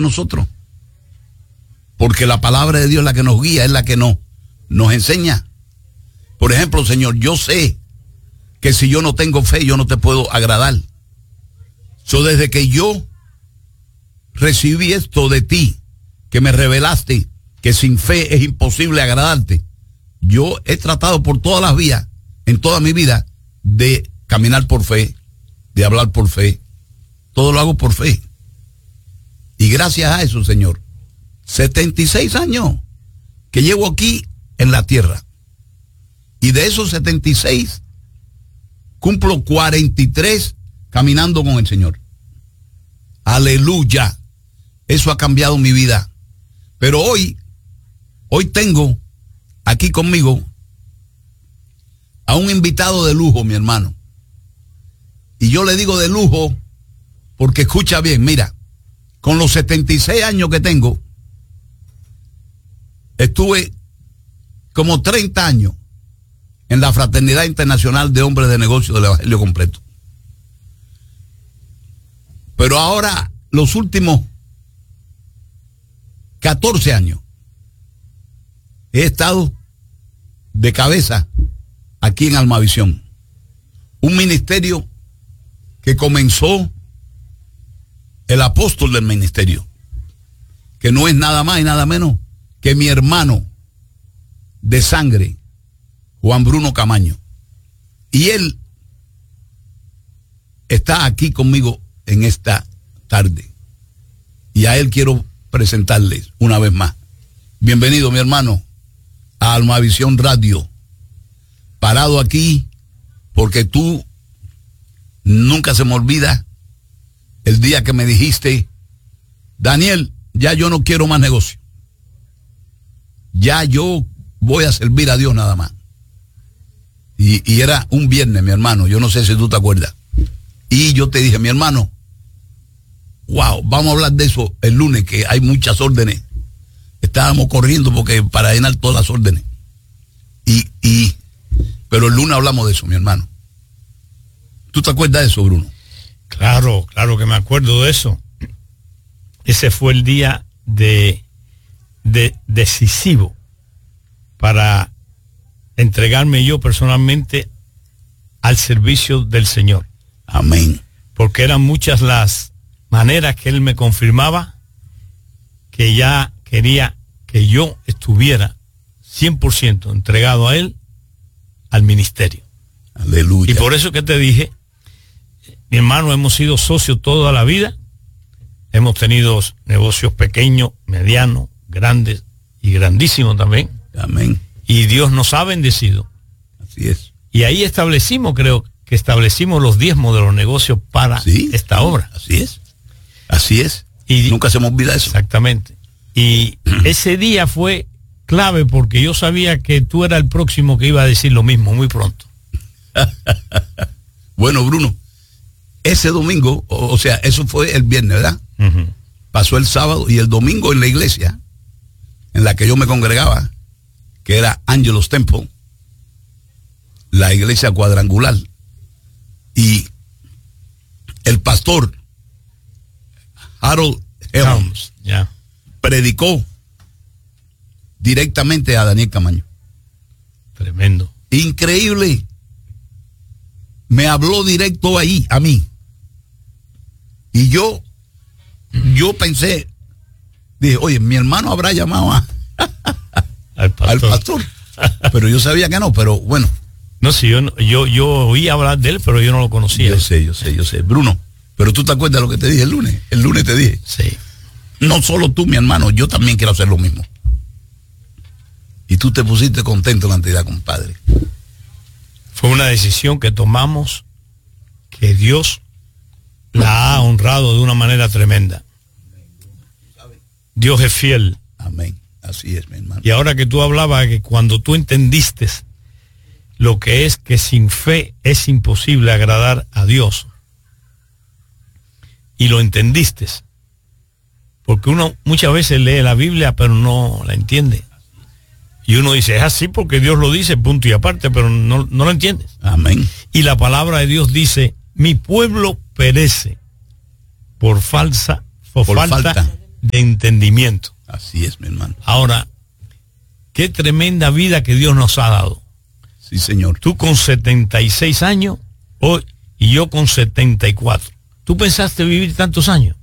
nosotros. Porque la palabra de Dios es la que nos guía, es la que nos enseña. Por ejemplo, Señor, yo sé que si yo no tengo fe, yo no te puedo agradar. Desde que yo recibí esto de ti, que me revelaste que sin fe es imposible agradarte, yo he tratado por todas las vías, en toda mi vida, de caminar por fe, de hablar por fe. Todo lo hago por fe. Y gracias a eso, Señor, 76 años que llevo aquí en la tierra. Y de esos 76, cumplo 43 caminando con el Señor. Aleluya. Eso ha cambiado mi vida. Pero hoy tengo aquí conmigo a un invitado de lujo, mi hermano. Y yo le digo de lujo porque escucha bien, mira, con los 76 años que tengo, estuve como 30 años en la Fraternidad Internacional de Hombres de Negocios del Evangelio Completo. Pero ahora, los últimos 14 años, he estado de cabeza aquí en Almavisión. Un ministerio que comenzó el apóstol del ministerio, que no es nada más y nada menos que mi hermano de sangre, Juan Bruno Camaño. Y él está aquí conmigo en esta tarde. Y a él quiero presentarles una vez más. Bienvenido, mi hermano, a Almavisión Radio. Parado aquí porque tú nunca se me olvida el día que me dijiste: Daniel, ya yo no quiero más negocio. Ya yo voy a servir a Dios nada más. Y era un viernes, mi hermano, yo no sé si tú te acuerdas. Y yo te dije, mi hermano, wow, vamos a hablar de eso el lunes, que hay muchas órdenes. Estábamos corriendo porque para llenar todas las órdenes. Pero el lunes hablamos de eso, mi hermano. ¿Tú te acuerdas de eso, Bruno? Claro que me acuerdo de eso. Ese fue el día decisivo para entregarme yo personalmente al servicio del Señor. Amén. Porque eran muchas las maneras que Él me confirmaba que ya quería que yo estuviera 100% entregado a Él, al ministerio. Aleluya. Y por eso que te dije, mi hermano, hemos sido socios toda la vida. Hemos tenido negocios pequeños, medianos, grandes y grandísimos también. Amén. Y Dios nos ha bendecido. Así es. Y ahí creo que establecimos los diezmos de los negocios para esta obra. Así es. Así es. Y nunca se me olvida eso. Exactamente. Y ese día fue clave porque yo sabía que tú eras el próximo que iba a decir lo mismo muy pronto. Bueno, Bruno, ese domingo, o sea, eso fue el viernes, ¿verdad? Uh-huh. Pasó el sábado y el domingo en la iglesia en la que yo me congregaba, que era Angelos Temple, la iglesia cuadrangular, y el pastor Harold Helms predicó directamente a Daniel Camaño. Tremendo. Increíble. Me habló directo ahí, a mí. Y yo pensé, dije, oye, mi hermano habrá llamado al pastor. Pero yo sabía que no, pero bueno. No, sí, yo oí hablar de él, pero yo no lo conocía. Yo sé. Bruno, pero tú te acuerdas de lo que te dije el lunes. El lunes te dije. Sí. No solo tú, mi hermano, yo también quiero hacer lo mismo. Y tú te pusiste contento en la entidad, compadre. Fue una decisión que tomamos, que Dios la ha honrado de una manera tremenda. Dios es fiel. Amén. Así es, mi hermano. Y ahora que tú hablabas que cuando tú entendiste lo que es que sin fe es imposible agradar a Dios, y lo entendiste, porque uno muchas veces lee la Biblia pero no la entiende. Y uno dice, es así porque Dios lo dice, punto y aparte, pero no lo entiendes. Amén. Y la palabra de Dios dice, mi pueblo perece por falta de entendimiento. Así es, mi hermano. Ahora, qué tremenda vida que Dios nos ha dado. Sí, Señor. Tú con 76 años hoy y yo con 74. ¿Tú pensaste vivir tantos años?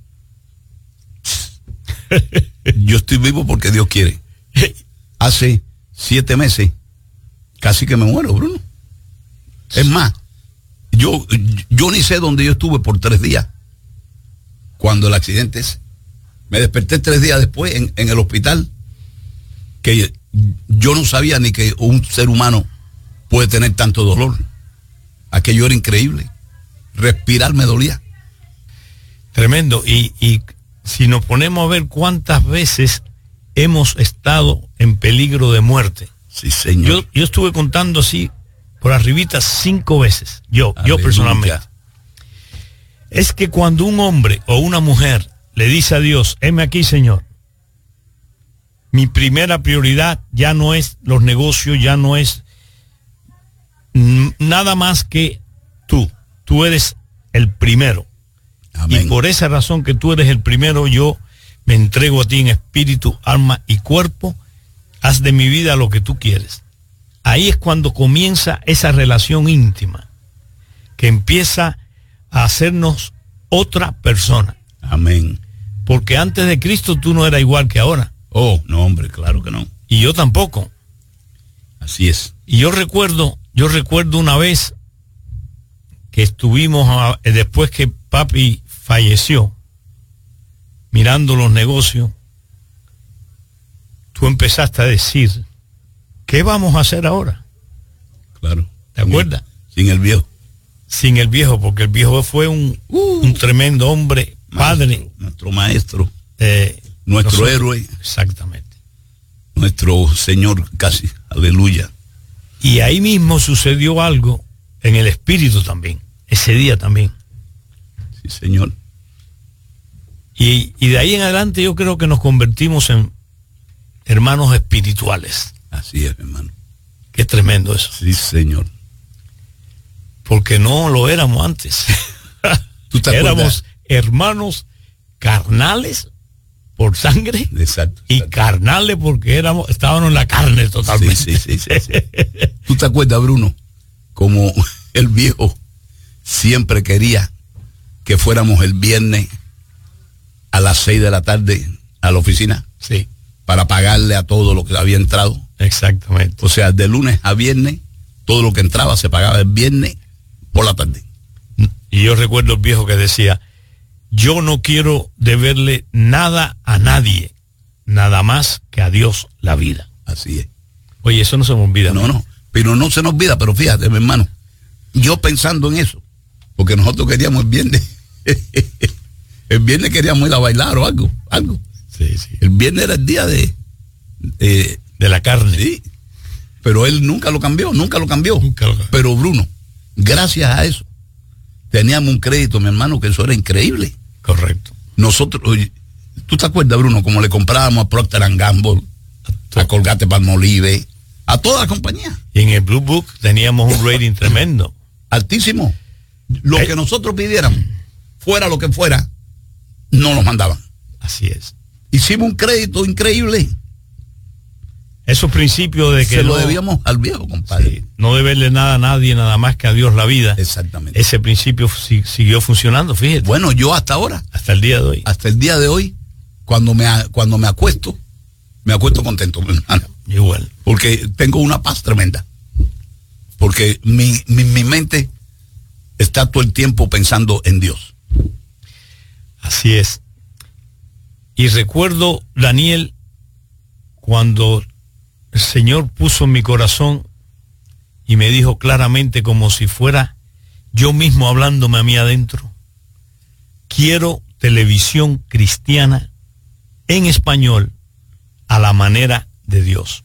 Yo estoy vivo porque Dios quiere. Hace 7 meses casi que me muero, Bruno. Es más, yo ni sé dónde yo estuve por 3 días cuando el accidente ese. Me desperté 3 días después en el hospital, que yo no sabía ni que un ser humano puede tener tanto dolor. Aquello era increíble. Respirar me dolía. Tremendo. Y si nos ponemos a ver cuántas veces hemos estado en peligro de muerte. Sí, Señor. Yo estuve contando así por arribita 5 veces. Yo personalmente. Es que cuando un hombre o una mujer le dice a Dios, heme aquí, Señor, mi primera prioridad ya no es los negocios, ya no es nada más que tú eres el primero. Amén. Y por esa razón que tú eres el primero, yo me entrego a ti en espíritu, alma y cuerpo. Haz de mi vida lo que tú quieres. Ahí es cuando comienza esa relación íntima, que empieza a hacernos otra persona. Amén. Porque antes de Cristo tú no eras igual que ahora. Oh, no, hombre, claro que no. Y yo tampoco. Así es. Y yo recuerdo una vez que estuvimos, después que papi falleció, mirando los negocios, tú empezaste a decir, ¿qué vamos a hacer ahora? Claro. ¿Te acuerdas? Sin el viejo. Sin el viejo, porque el viejo fue un tremendo hombre, padre. Nuestro maestro. Nuestro héroe. Exactamente. Nuestro Señor casi. Aleluya. Y ahí mismo sucedió algo en el espíritu también. Ese día también. Sí, Señor. Y de ahí en adelante yo creo que nos convertimos en hermanos espirituales. Así es, hermano. Qué tremendo eso. Sí, Señor. Porque no lo éramos antes. ¿Tú te éramos hermanos carnales por sangre. Exacto. Y carnales porque estábamos en la carne totalmente. Sí. ¿Tú te acuerdas, Bruno? Como el viejo siempre quería que fuéramos el viernes a las 6 de la tarde a la oficina. Sí. Para pagarle a todo lo que había entrado. Exactamente. O sea, de lunes a viernes, todo lo que entraba se pagaba el viernes por la tarde. Y yo recuerdo el viejo que decía, yo no quiero deberle nada a nadie, nada más que a Dios la vida. Así es. Oye, eso no se me olvida. No, pero no se nos olvida, pero fíjate, mi hermano, yo pensando en eso, porque nosotros queríamos el viernes, el viernes queríamos ir a bailar o algo. Sí. El viernes era el día de la carne. Sí, pero él nunca lo cambió. Pero Bruno, gracias a eso, teníamos un crédito, mi hermano, que eso era increíble. Correcto. Nosotros, oye, ¿tú te acuerdas, Bruno, como le comprábamos a Procter & Gamble, a Colgate-Palmolive, a toda la compañía? Y en el Blue Book teníamos un rating tremendo. Altísimo. Lo que nosotros pidiéramos, fuera lo que fuera, no nos mandaban. Así es. Hicimos un crédito increíble. Esos principios de que se lo debíamos al viejo, compadre. Sí, no deberle nada a nadie, nada más que a Dios la vida. Exactamente. Ese principio siguió funcionando, fíjate. Bueno, yo hasta ahora. Hasta el día de hoy. Hasta el día de hoy, cuando me acuesto contento, mi hermano. Igual. Porque tengo una paz tremenda. Porque mi mente está todo el tiempo pensando en Dios. Así es. Y recuerdo, Daniel, cuando el Señor puso en mi corazón y me dijo claramente, como si fuera yo mismo hablándome a mí adentro, quiero televisión cristiana en español a la manera de Dios.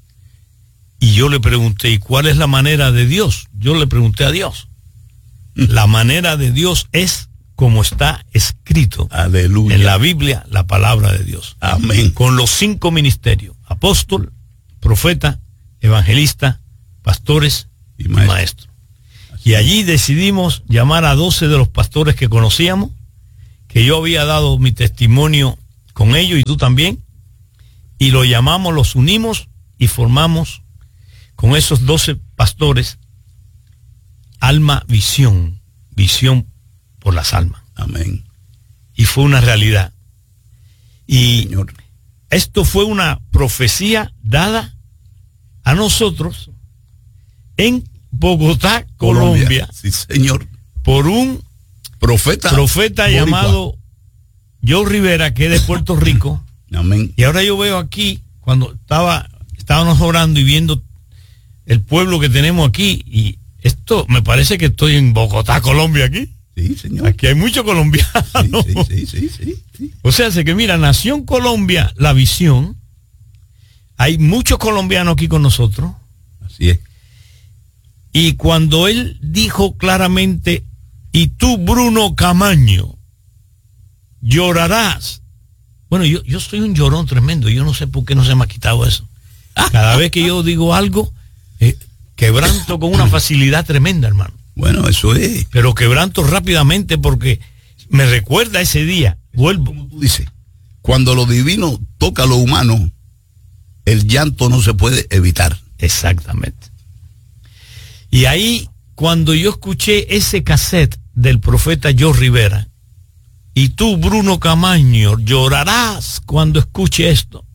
Y yo le pregunté, ¿y cuál es la manera de Dios? Yo le pregunté a Dios. La manera de Dios es como está escrito. Aleluya. En la Biblia, la palabra de Dios. Amén. Con los 5 ministerios: apóstol, profeta, evangelista, pastores y maestro. Y allí decidimos llamar a 12 de los pastores que conocíamos, que yo había dado mi testimonio con ellos y tú también, y lo llamamos, los unimos y formamos con esos 12 pastores Alma Visión, visión por las almas. Amén. Y fue una realidad. Y Señor, esto fue una profecía dada a nosotros en Bogotá, Colombia, sí, señor, por un profeta boricua llamado Joe Rivera, que es de Puerto Rico. Amén. Y ahora yo veo aquí, cuando estábamos orando y viendo el pueblo que tenemos aquí, y esto me parece que estoy en Bogotá, Colombia, aquí. Sí, señor. Aquí hay muchos colombianos. Sí. O sea, que mira, nació en Colombia la visión. Hay muchos colombianos aquí con nosotros. Así es. Y cuando él dijo claramente, y tú, Bruno Camaño, llorarás. Bueno, yo soy un llorón tremendo. Yo no sé por qué no se me ha quitado eso. Cada vez que yo digo algo, quebranto con una facilidad tremenda, hermano. Bueno, eso es. Pero quebranto rápidamente porque me recuerda ese día. Vuelvo. Como tú dices, cuando lo divino toca lo humano, el llanto no se puede evitar. Exactamente. Y ahí, cuando yo escuché ese cassette del profeta Joe Rivera, y tú, Bruno Camaño, llorarás cuando escuche esto.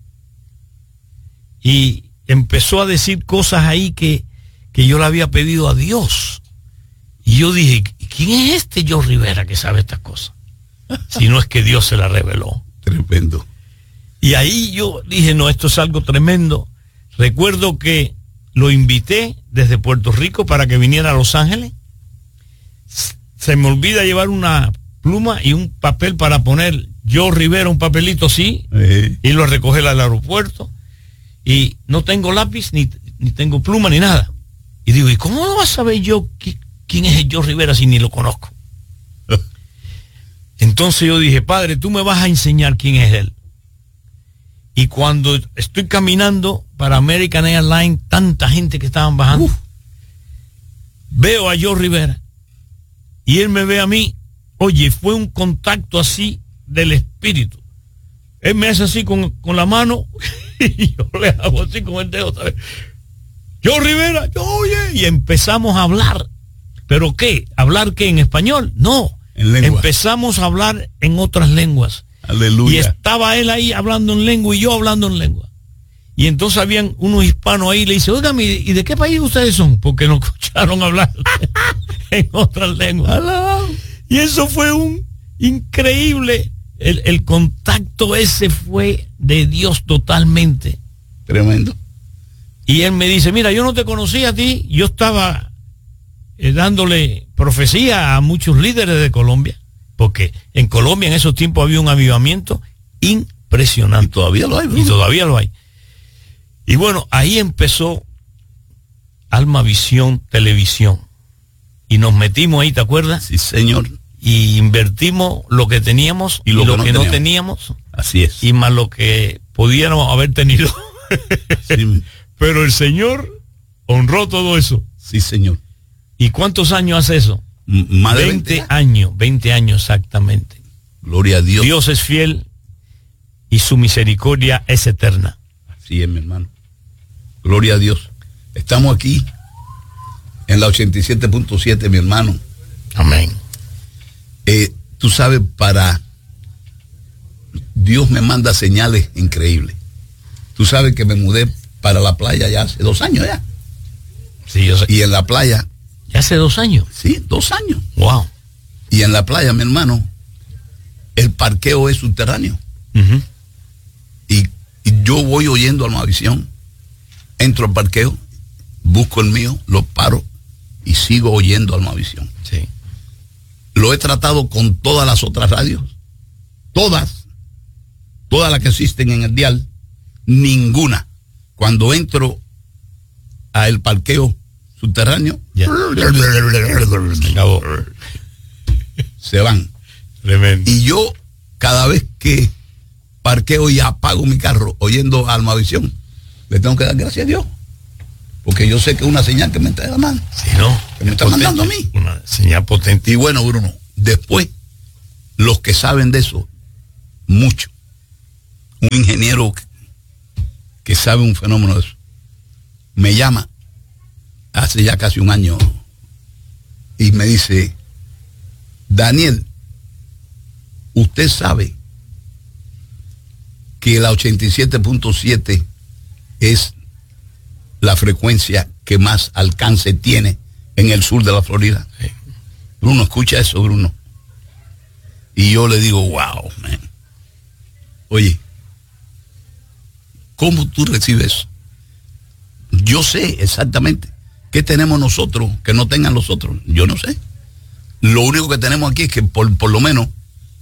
Y empezó a decir cosas ahí que yo le había pedido a Dios. Y yo dije, ¿quién es este Joe Rivera que sabe estas cosas? Si no es que Dios se la reveló. Tremendo. Y ahí yo dije, no, esto es algo tremendo. Recuerdo que lo invité desde Puerto Rico para que viniera a Los Ángeles. Se me olvida llevar una pluma y un papel para poner Joe Rivera, un papelito así, y lo recoger al aeropuerto. Y no tengo lápiz, ni tengo pluma, ni nada. Y digo, ¿y cómo no vas a saber yo quién es el Joe Rivera si ni lo conozco? Entonces yo dije, Padre, tú me vas a enseñar quién es él. Y cuando estoy caminando para American Airlines, tanta gente que estaban bajando, veo a Joe Rivera y él me ve a mí. Oye, fue un contacto así del espíritu. Él me hace así con la mano y yo le hago así con el dedo, ¿sabes? Joe Rivera, oye, y empezamos a hablar. ¿Pero qué? ¿Hablar qué? ¿En español? No. En lengua. Empezamos a hablar en otras lenguas. Aleluya. Y estaba él ahí hablando en lengua y yo hablando en lengua. Y entonces habían unos hispanos ahí y le dice, oigan, ¿y de qué país ustedes son? Porque nos escucharon hablar en otras lenguas. Y eso fue un increíble, el contacto ese fue de Dios totalmente. Tremendo. Y él me dice, mira, yo no te conocía a ti, yo estaba dándole profecía a muchos líderes de Colombia, porque en Colombia en esos tiempos había un avivamiento impresionante. Y todavía lo hay, bro. Y todavía lo hay. Y bueno, ahí empezó Alma Visión Televisión. Y nos metimos ahí, ¿te acuerdas? Sí, señor. Y invertimos lo que teníamos y lo que no teníamos. Así es. Y más lo que pudiéramos haber tenido. Sí. Pero el Señor honró todo eso. Sí, señor. ¿Y cuántos años hace eso? Más de 20 años, 20 años exactamente. Gloria a Dios. Dios es fiel y su misericordia es eterna. Así es, mi hermano. Gloria a Dios. Estamos aquí en la 87.7, mi hermano. Amén. Tú sabes, Dios me manda señales increíbles. Tú sabes que me mudé para la playa ya hace 2 años ya. Sí, yo sé. Y en la playa. ¿Ya hace 2 años? Sí, 2 años. Wow. Y en la playa, mi hermano, el parqueo es subterráneo. Uh-huh. Y yo voy oyendo Almavisión. Entro al parqueo, busco el mío, lo paro y sigo oyendo Almavisión. Sí. Lo he tratado con todas las otras radios. Todas las que existen en el dial. Ninguna. Cuando entro a el parqueo subterráneo, Acabó. se van. Tremendo. Y yo, cada vez que parqueo y apago mi carro oyendo Almavisión, le tengo que dar gracias a Dios. Porque yo sé que es una señal que me está dando. Sí, ¿no? Que me está mandando a mí. Una señal potente. Y bueno, Bruno, después, los que saben de eso, mucho, un ingeniero que sabe un fenómeno de eso, me llama hace ya casi un año y me dice: Daniel, usted sabe que la 87.7 es la frecuencia que más alcance tiene en el sur de la Florida. Sí. Bruno, escucha eso, Bruno. Y yo le digo: wow, man. Oye, ¿cómo tú recibes eso? Yo sé exactamente qué tenemos nosotros que no tengan los otros. Yo no sé. Lo único que tenemos aquí es que por lo menos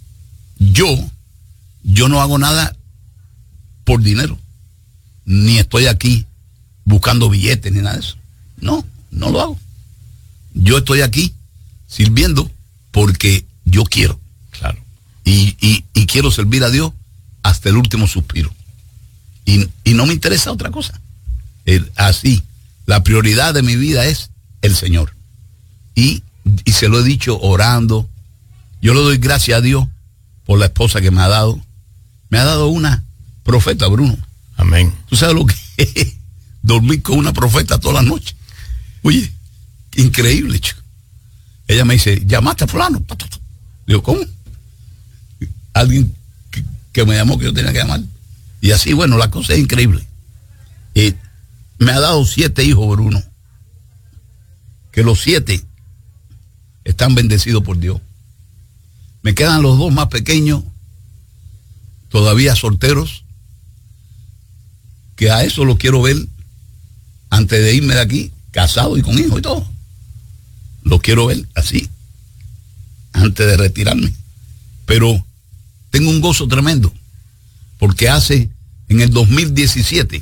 yo no hago nada por dinero. Ni estoy aquí buscando billetes ni nada de eso. No lo hago. Yo estoy aquí sirviendo porque yo quiero. Claro. Y quiero servir a Dios hasta el último suspiro. Y no me interesa otra cosa. Así, la prioridad de mi vida es el Señor. Y se lo he dicho orando. Yo le doy gracias a Dios por la esposa que me ha dado. Me ha dado una profeta, Bruno. Amén. ¿Tú sabes lo que es dormir con una profeta todas las noches? Oye, increíble, chico. Ella me dice: ¿llamaste a fulano? Digo: ¿cómo? Alguien que me llamó que yo tenía que llamar. Y así, bueno, la cosa es increíble. Me ha dado 7 hijos, Bruno. Que los 7 están bendecidos por Dios. Me quedan los 2 más pequeños, todavía solteros, que a eso lo quiero ver antes de irme de aquí, casado y con hijos y todo. Lo quiero ver así, antes de retirarme. Pero tengo un gozo tremendo, porque en el 2017,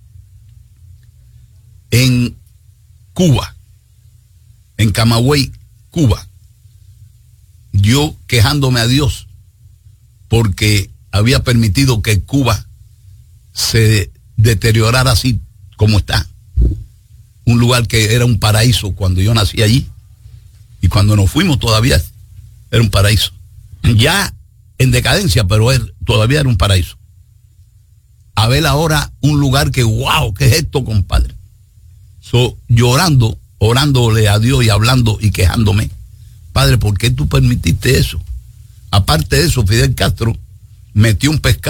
en Cuba, en Camagüey, Cuba, yo quejándome a Dios porque había permitido que Cuba se deteriorara así como está. Un lugar que era un paraíso cuando yo nací allí, y cuando nos fuimos todavía era un paraíso. Ya en decadencia, pero todavía era un paraíso. A ver ahora un lugar que, wow, ¿qué es esto, compadre? Orándole a Dios y hablando y quejándome: Padre, ¿por qué tú permitiste eso? Aparte de eso, Fidel Castro metió un pez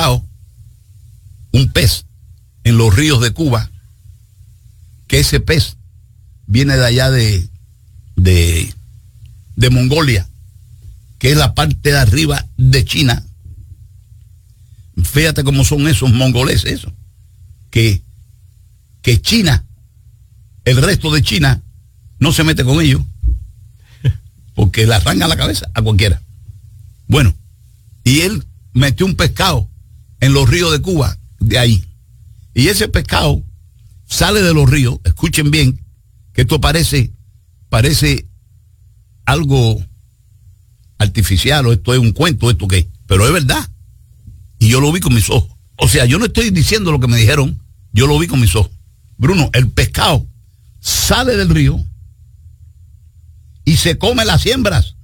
en los ríos de Cuba, que ese pez viene de allá de Mongolia, que es la parte de arriba de China. Fíjate cómo son esos mongoleses, eso. Que China, el resto de China, no se mete con ellos, porque le arranca la cabeza a cualquiera. Bueno, y él metió un pescado en los ríos de Cuba, de ahí. Y ese pescado sale de los ríos. Escuchen bien, que esto parece algo artificial, o esto es un cuento, esto qué, pero es verdad. Y yo lo vi con mis ojos. O sea, yo no estoy diciendo lo que me dijeron, yo lo vi con mis ojos. Bruno, el pescado sale del río y se come las siembras.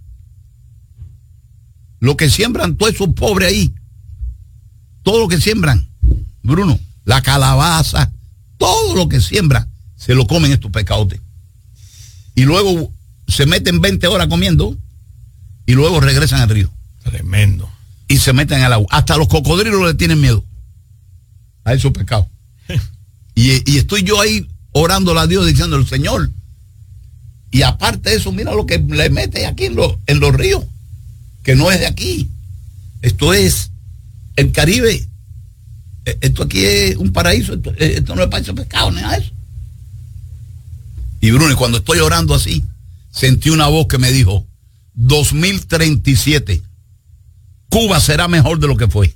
Lo que siembran todos esos pobres ahí, todo lo que siembran, Bruno, la calabaza, todo lo que siembra, se lo comen estos pescadotes. Y luego se meten 20 horas comiendo y luego regresan al río. Tremendo. Y se meten al agua. Hasta los cocodrilos le tienen miedo a esos pescados. y estoy yo ahí orándole a Dios, diciéndole: Señor, y aparte de eso, mira lo que le mete aquí en los ríos, que no es de aquí. Esto es el Caribe. Esto aquí es un paraíso. Esto no es para ese pescado, ni nada de eso. Y Bruno, cuando estoy orando así, sentí una voz que me dijo: 2037, Cuba será mejor de lo que fue.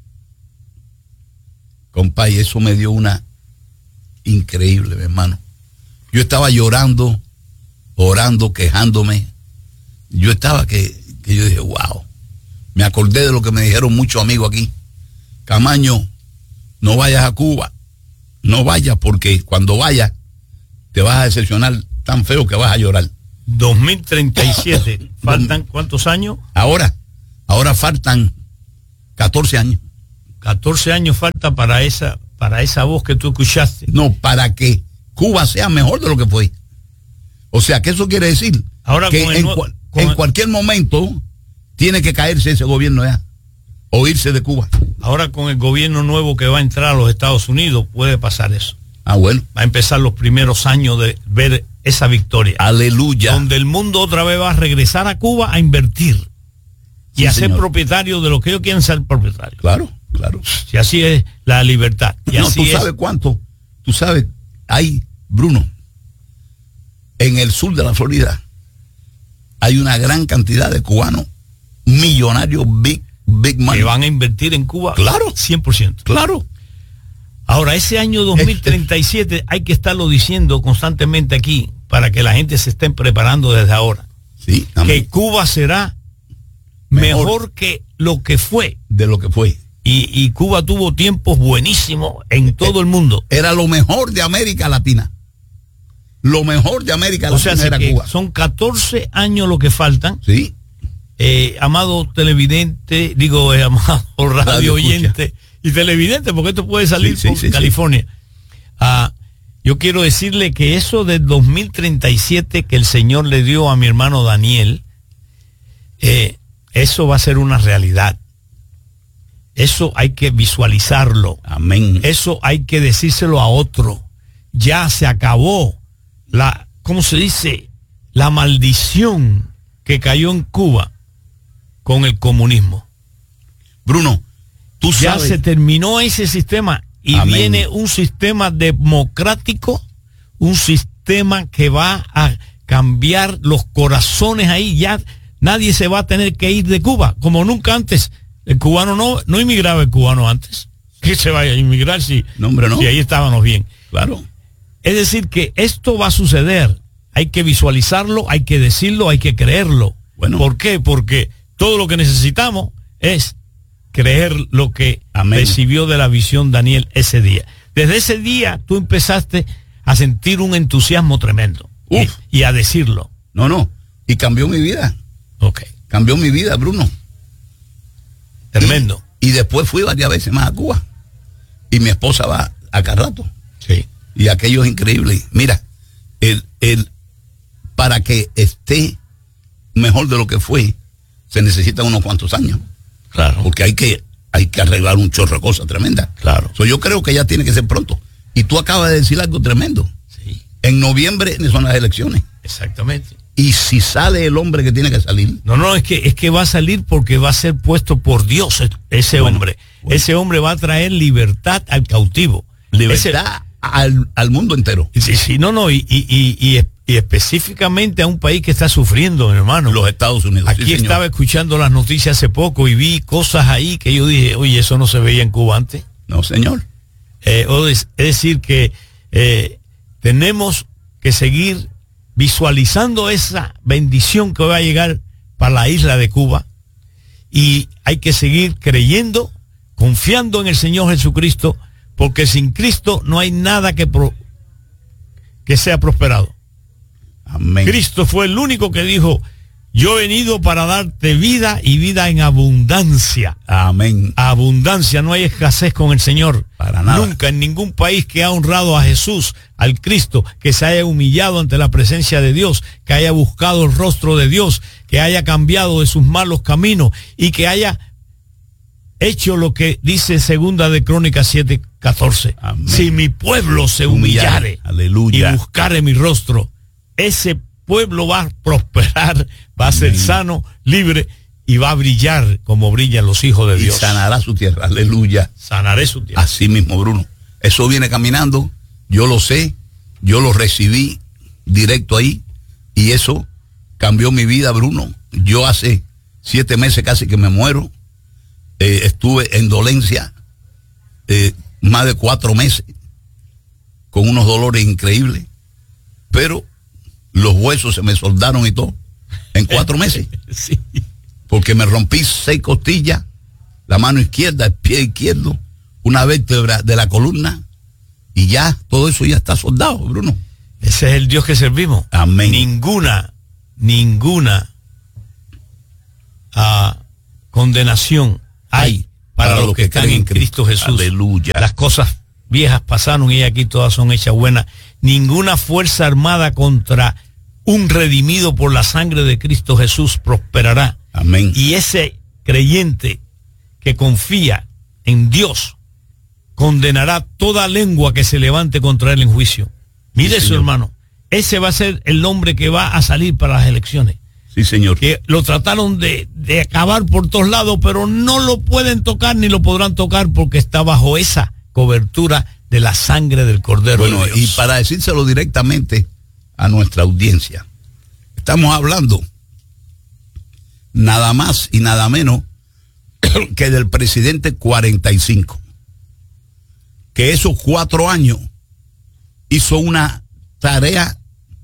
Compadre, eso me dio una increíble, mi hermano. Yo estaba llorando, orando, quejándome. Yo estaba que yo dije: wow. Me acordé de lo que me dijeron muchos amigos aquí: Camaño, no vayas a Cuba, no vayas, porque cuando vayas te vas a decepcionar tan feo que vas a llorar. 2037, ¿faltan cuántos años? Ahora faltan 14 años 14 años falta para esa voz que tú escuchaste. No, para que Cuba sea mejor de lo que fue. O sea, que eso quiere decir ahora que en cualquier momento tiene que caerse ese gobierno ya, o irse de Cuba. Ahora con el gobierno nuevo que va a entrar a los Estados Unidos puede pasar eso. Ah, bueno. Va a empezar los primeros años de ver esa victoria. Aleluya. Donde el mundo otra vez va a regresar a Cuba a invertir y a ser propietario de lo que ellos quieren ser propietarios. Claro, claro. Si así es la libertad. Y no, así tú sabes cuánto. Tú sabes, hay, Bruno, en el sur de la Florida, hay una gran cantidad de cubanos millonarios, big money, que van a invertir en Cuba. Claro. 100%. Claro. Ahora, ese año 2037 hay que estarlo diciendo constantemente aquí para que la gente se esté preparando desde ahora. Sí, que Cuba será mejor que lo que fue. De lo que fue. Y Cuba tuvo tiempos buenísimos en todo el mundo. Era lo mejor de América Latina. Lo mejor de América Latina era Cuba. Son 14 años lo que faltan. Sí. Amado televidente, amado radio oyente y televidente, porque esto puede salir por California. Yo quiero decirle que eso del 2037 que el Señor le dio a mi hermano Daniel, eso va a ser una realidad. Eso hay que visualizarlo. Amén. Eso hay que decírselo a otro. Ya se acabó ¿cómo se dice? La maldición que cayó en Cuba con el comunismo. Bruno, tú ya sabes. Se terminó ese sistema y Amén. Viene un sistema democrático, un sistema que va a cambiar los corazones ahí. Ya nadie se va a tener que ir de Cuba, como nunca antes. El cubano no inmigraba el cubano antes. ¿Qué se vaya a inmigrar si ahí estábamos bien? Claro. Es decir, que esto va a suceder. Hay que visualizarlo, hay que decirlo, hay que creerlo. Bueno. ¿Por qué? Porque todo lo que necesitamos es creer lo que recibió de la visión Daniel ese día. Desde ese día tú empezaste a sentir un entusiasmo tremendo. Y a decirlo. No. Y cambió mi vida. Ok. Cambió mi vida, Bruno. Tremendo. Y después fui varias veces más a Cuba. Y mi esposa va a cada rato. Sí. Y aquello es increíble. Mira, para que esté mejor de lo que fue, se necesitan unos cuantos años. Claro. Porque hay que arreglar un chorro de cosas tremendas. Claro. Yo creo que ya tiene que ser pronto. Y tú acabas de decir algo tremendo. Sí. En noviembre son las elecciones. Exactamente. Y si sale el hombre que tiene que salir. No, es que va a salir porque va a ser puesto por Dios ese hombre. Bueno. Ese hombre va a traer libertad al cautivo. Libertad al mundo entero. Sí, y específicamente a un país que está sufriendo, mi hermano. Los Estados Unidos. Aquí estaba escuchando las noticias hace poco y vi cosas ahí que yo dije, oye, eso no se veía en Cuba antes. No, señor. Es decir que tenemos que seguir visualizando esa bendición que va a llegar para la isla de Cuba, y hay que seguir creyendo, confiando en el Señor Jesucristo, porque sin Cristo no hay nada que sea prosperado. Amén. Cristo fue el único que dijo, yo he venido para darte vida y vida en abundancia. Amén. Abundancia, no hay escasez con el Señor. Para nada. Nunca, en ningún país que ha honrado a Jesús, al Cristo, que se haya humillado ante la presencia de Dios, que haya buscado el rostro de Dios, que haya cambiado de sus malos caminos y que haya hecho lo que dice Segunda de Crónicas 7:14. Amén. Si mi pueblo se humillare, aleluya, y buscare mi rostro, ese pueblo va a prosperar, va a ser sano, libre y va a brillar como brillan los hijos de Dios. Y sanará su tierra, aleluya. Sanaré su tierra. Así mismo, Bruno. Eso viene caminando, yo lo sé, yo lo recibí directo ahí y eso cambió mi vida, Bruno. Yo hace 7 meses casi que me muero. Estuve en dolencia más de 4 meses con unos dolores increíbles, pero los huesos se me soldaron y todo en 4 meses. Sí. Porque me rompí 6 costillas, la mano izquierda, el pie izquierdo, una vértebra de la columna, y ya todo eso ya está soldado, Bruno. Ese es el Dios que servimos. Amén. Ninguna condenación hay para los que están en Cristo Jesús. Aleluya. Las cosas viejas pasaron y aquí todas son hechas buenas. Ninguna fuerza armada contra un redimido por la sangre de Cristo Jesús prosperará. Amén. Y ese creyente que confía en Dios condenará toda lengua que se levante contra él en juicio. Mire eso, hermano. Ese va a ser el nombre que va a salir para las elecciones. Sí, señor. Que lo trataron de acabar por todos lados, pero no lo pueden tocar ni lo podrán tocar porque está bajo esa cobertura de la sangre del Cordero de Dios. Y para decírselo directamente a nuestra audiencia, estamos hablando nada más y nada menos que del presidente 45, que esos 4 años hizo una tarea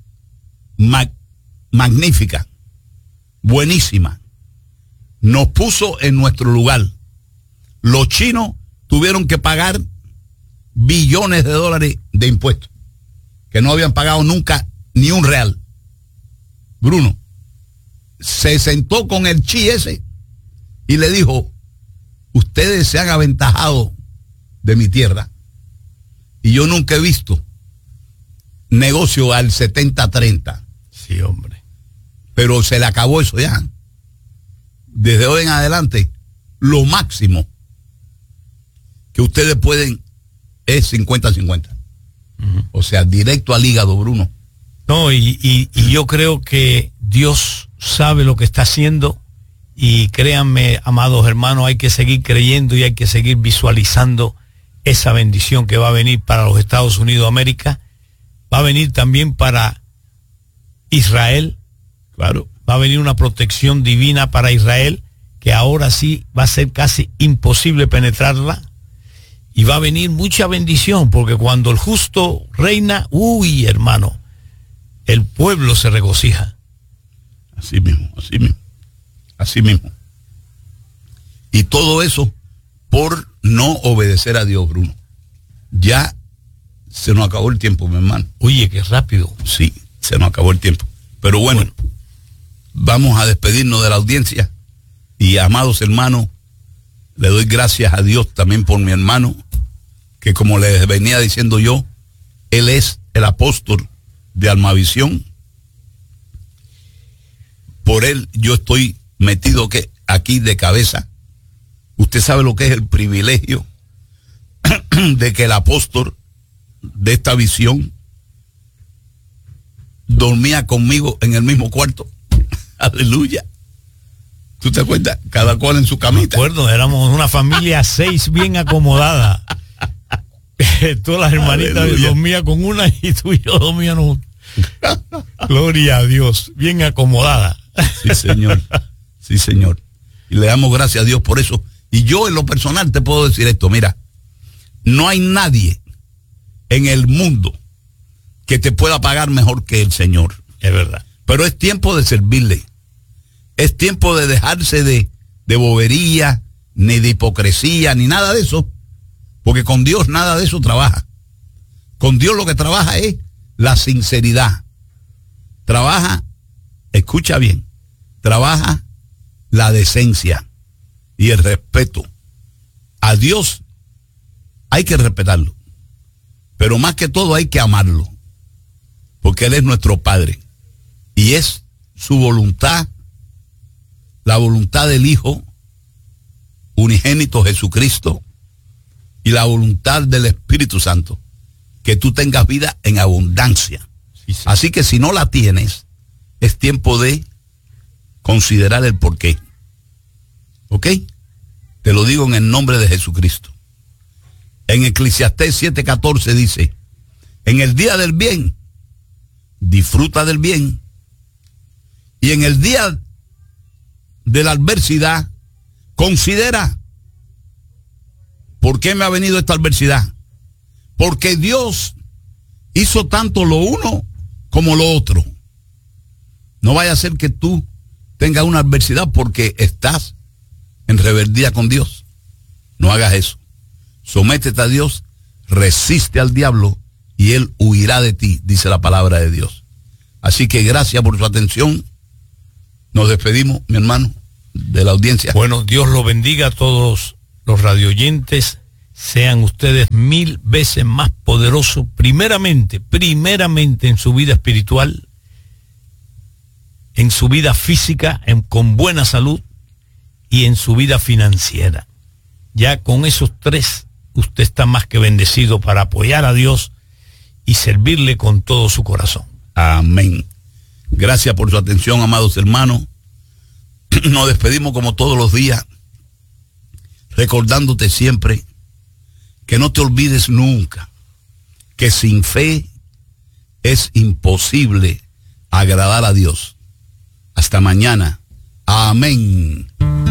magnífica, buenísima. Nos puso en nuestro lugar. Los chinos tuvieron que pagar billones de dólares de impuestos que no habían pagado nunca ni un real. Bruno se sentó con el chi ese y le dijo: ustedes se han aventajado de mi tierra y yo nunca he visto negocio al 70-30. Sí, hombre. Pero se le acabó eso ya. Desde hoy en adelante, lo máximo que ustedes pueden es 50-50. O sea, directo al hígado, Bruno. No, y yo creo que Dios sabe lo que está haciendo, y créanme, amados hermanos, hay que seguir creyendo y hay que seguir visualizando esa bendición que va a venir para los Estados Unidos de América. Va a venir también para Israel. Claro. Va a venir una protección divina para Israel, que ahora sí va a ser casi imposible penetrarla. Y va a venir mucha bendición, porque cuando el justo reina, uy, hermano, el pueblo se regocija. Así mismo, así mismo, así mismo. Y todo eso por no obedecer a Dios, Bruno. Ya se nos acabó el tiempo, mi hermano. Oye, qué rápido. Sí, se nos acabó el tiempo. Pero bueno, vamos a despedirnos de la audiencia. Y amados hermanos, le doy gracias a Dios también por mi hermano, que como les venía diciendo yo, él es el apóstol de Almavisión. Por él yo estoy metido aquí de cabeza. Usted sabe lo que es el privilegio de que el apóstol de esta visión dormía conmigo en el mismo cuarto. Aleluya. ¿Tú te acuerdas? Cada cual en su camita. Me acuerdo, éramos una familia 6 bien acomodada. Todas las hermanitas dormían con una y tú y yo dormíamos. Gloria a Dios, bien acomodada. Sí, señor. Sí, señor. Y le damos gracias a Dios por eso. Y yo en lo personal te puedo decir esto, mira, no hay nadie en el mundo que te pueda pagar mejor que el Señor. Es verdad. Pero es tiempo de servirle. Es tiempo de dejarse de bobería, ni de hipocresía, ni nada de eso. Porque con Dios nada de eso trabaja. Con Dios lo que trabaja es la sinceridad. Trabaja, escucha bien, trabaja la decencia y el respeto. A Dios hay que respetarlo, pero más que todo hay que amarlo, porque Él es nuestro Padre y es su voluntad, la voluntad del Hijo unigénito Jesucristo y la voluntad del Espíritu Santo, que tú tengas vida en abundancia. Sí, sí. Así que si no la tienes, es tiempo de considerar el porqué. ¿Ok? Te lo digo en el nombre de Jesucristo. En Eclesiastés 7:14 dice: en el día del bien, disfruta del bien, y en el día de la adversidad, considera, ¿por qué me ha venido esta adversidad? Porque Dios hizo tanto lo uno como lo otro. No vaya a ser que tú tengas una adversidad porque estás en rebeldía con Dios. No hagas eso. Sométete a Dios, resiste al diablo y él huirá de ti, dice la palabra de Dios. Así que gracias por su atención. Nos despedimos, mi hermano, de la audiencia. Bueno, Dios lo bendiga a todos los radioyentes sean ustedes 1000 veces más poderosos, primeramente en su vida espiritual, en su vida física, con buena salud y en su vida financiera. Ya con esos 3, usted está más que bendecido para apoyar a Dios y servirle con todo su corazón. Amén. Gracias por su atención, amados hermanos. Nos despedimos como todos los días, recordándote siempre que no te olvides nunca que sin fe es imposible agradar a Dios. Hasta mañana. Amén.